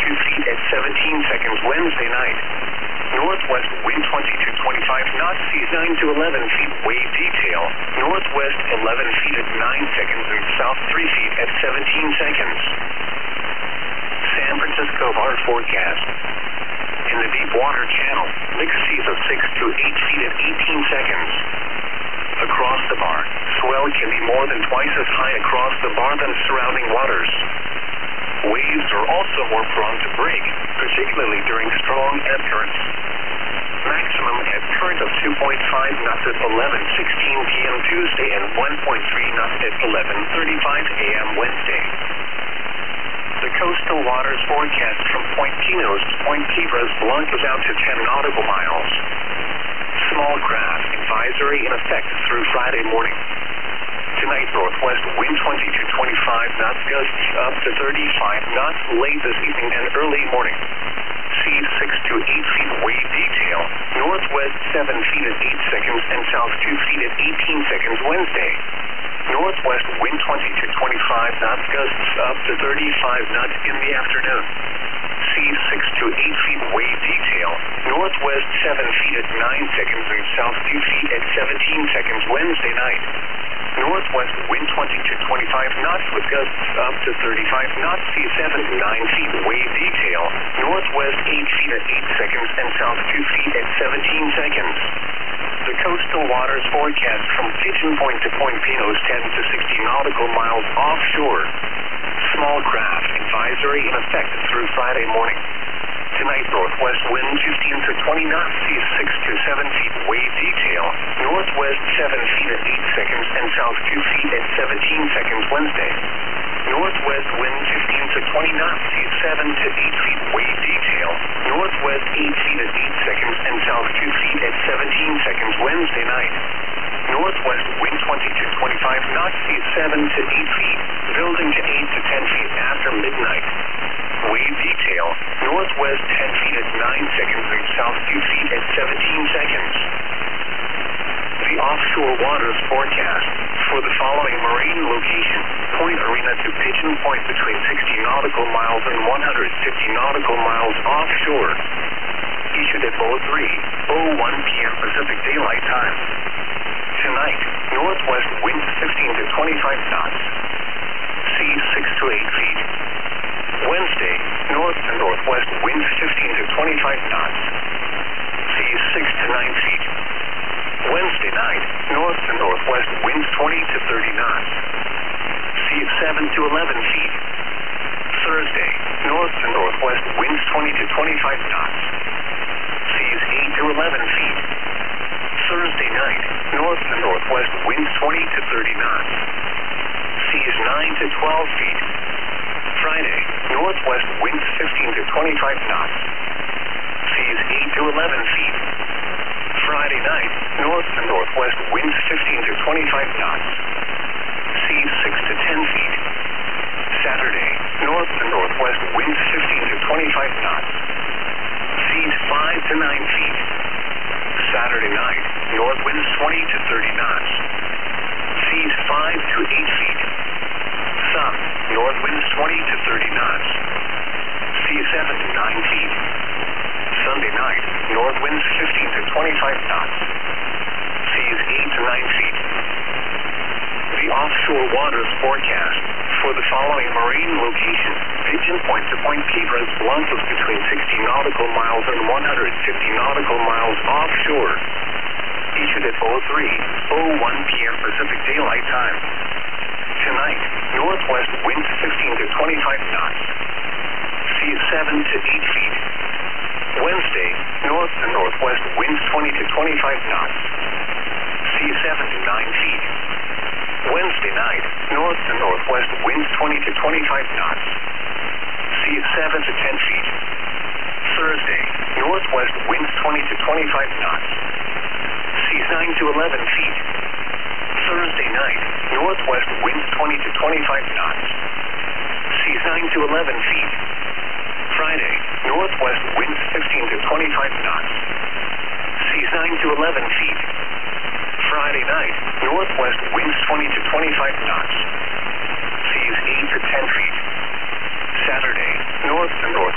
feet at 17 seconds Wednesday night. Northwest wind 20 to 25 knots, seas 9 to 11 feet. Wave detail, northwest 11 feet at 9 seconds and south 3 feet at 17 seconds. San Francisco water forecast. In the deep water channel, mixed seas of 6 to 8 feet at 18 seconds. Across the bar, swell can be more than twice as high across the bar than surrounding waters. Waves are also more prone to break, particularly during strong ebb currents. Maximum ebb current of 2.5 knots at 11:16 p.m. Tuesday and 1.3 knots at 11:35 a.m. Wednesday. The coastal waters forecast from Point Pinos to Point Quibra's Blancos out to 10 nautical miles. Small craft advisory in effect through Friday morning. Tonight, northwest wind 20 to 25 knots, gusts up to 35 knots late this evening and early morning. Seas 6 to 8 feet. Wave detail, northwest 7 feet at 8 seconds and south 2 feet at 18 seconds Wednesday. Northwest wind 20 to 25 knots, gusts up to 35 knots in the afternoon. Seas 6 to 8 feet. Wave detail, northwest 7 feet at 9 seconds and south 2 feet at 17 seconds Wednesday night. Northwest wind 20 to 25 knots with gusts up to 35 knots, seas 7 to 9 feet. Wave detail, northwest 8 feet at 8 seconds and south 2 feet at 17 seconds. The coastal waters forecast from Pigeon Point to Point Pinos 10 to 60 nautical miles offshore. Small craft advisory in effect through Friday morning. Tonight, northwest wind 15 to 20 knots, seas 6 to 7 feet. Wave detail, northwest 7 feet at 8 seconds and south 2 feet at 17 seconds Wednesday. Northwest wind 15 to 20 knots, seas 7 to 8 feet. Wave detail, northwest 8 feet at 8 seconds and south 2 feet at 17 seconds Wednesday night. Northwest wind 20 to 25 knots, seas 7 to 8 feet, building to 8 to 10 feet after midnight. Wave detail, northwest 10 feet at 9 seconds and south 2 feet at 17 seconds. The offshore waters forecast for the following marine location: Point Arena to Pigeon Point between 60 nautical miles and 150 nautical miles offshore. Issued at 03:01 p.m. Pacific Daylight Time. Tonight, northwest winds 15 to 25 knots. Seas 6 to 8 feet. Wednesday, north to northwest winds 15 to 25 knots. Seas 6 to 9 feet. Wednesday night, north to northwest winds 20 to 30 knots. Seas 7 to 11 feet. Thursday, north to northwest winds 20 to 25 knots. Seas 8 to 11 feet. Thursday night, north to northwest winds 20 to 30 knots. Seas 9 to 12 feet. Friday, northwest winds 15 to 25 knots. Seas 8 to 11 feet. Friday night, north to northwest winds 15 to 25 knots. Seas 6 to 10 feet. Saturday, north to northwest winds 15 to 25 knots. Seas 5 to 9 feet. Saturday night, north winds 20 to 30 knots. Seas 5 to 8 feet. Sun, north winds 20 to 30 knots. Seas 7 to 9 feet. Sunday night, north winds 15 to 25 knots. Seas 8 to 9 feet. The offshore waters forecast for the following marine location: Pigeon Point to Point Quibra's Blancos between 60 nautical miles and 150 nautical miles offshore. Issued at 03:01 p.m. Pacific Daylight Time. Tonight, northwest winds 15 to 25 knots. Seas 7 to 8 feet. Wednesday, north to northwest winds 20 to 25 knots. Seas 7 to 9 feet. Wednesday night, north to northwest winds 20 to 25 knots. Seas 7 to 10 feet. Thursday, northwest winds 20 to 25 knots. Seas 9 to 11 feet. Thursday night, northwest winds 20 to 25 knots. Seas 9 to 11 feet. Friday, northwest winds 15 to 25 knots. Seas 9 to 11 feet. Friday night, northwest winds 20 to 25 knots. Seas 8 to 10 feet. Saturday, north to north